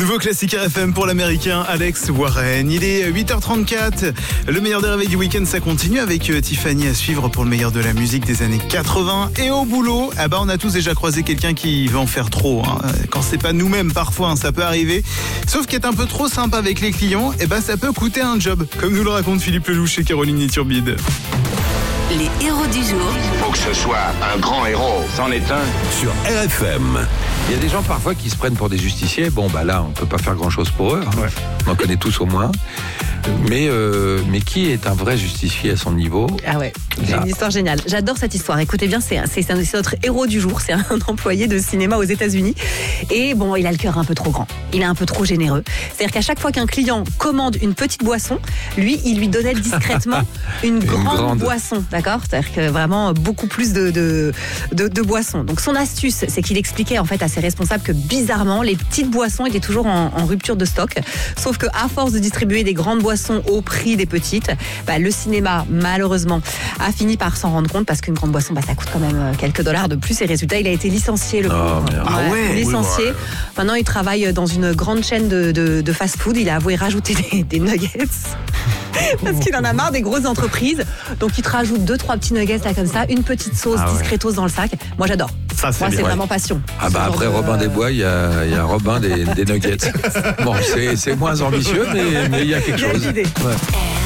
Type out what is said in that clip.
Nouveau classique RFM pour l'américain Alex Warren. Il est 8h34. Le meilleur des réveils du week-end, ça continue avec Tiffany à suivre pour le meilleur de la musique des années 80. Et au boulot, on a tous déjà croisé quelqu'un qui veut en faire trop. Quand c'est pas nous-mêmes, parfois, ça peut arriver. Sauf qu'être un peu trop sympa avec les clients, ça peut coûter un job. Comme nous le raconte Philippe Lelouch et Caroline Iturbide. Les héros du jour. Faut que ce soit un grand héros. C'en est un. Sur RFM. Il y a des gens parfois qui se prennent pour des justiciers. Bon, là, on peut pas faire grand-chose pour eux. Ouais. On en connaît tous au moins. Mais qui est un vrai justicier à son niveau? Ah ouais, j'ai une histoire géniale. J'adore cette histoire. Écoutez bien, c'est notre héros du jour. C'est un employé de cinéma aux États-Unis. Et bon, il a le cœur un peu trop grand. Il est un peu trop généreux. C'est-à-dire qu'à chaque fois qu'un client commande une petite boisson, il lui donnait discrètement une grande boisson. D'accord? C'est-à-dire que vraiment beaucoup plus de boissons. Donc son astuce, c'est qu'il expliquait en fait à ses responsables que bizarrement, les petites boissons étaient toujours en rupture de stock. Sauf qu'à force de distribuer des grandes boissons au prix des petites, le cinéma malheureusement a fini par s'en rendre compte parce qu'une grande boisson ça coûte quand même quelques dollars de plus et résultat il a été licencié le pauvre. Licencié. Maintenant il travaille dans une grande chaîne de fast-food. Il a avoué rajouter des nuggets parce qu'il en a marre des grosses entreprises. Donc il te rajoute 2-3 petits nuggets là comme ça, une petite sauce discretos dans le sac. Moi j'adore. Ça, c'est vraiment passion. Après Robin des Bois, il y a Robin des nuggets. Bon, c'est moins ambitieux, mais il y a quelque chose. L'idée. Ouais.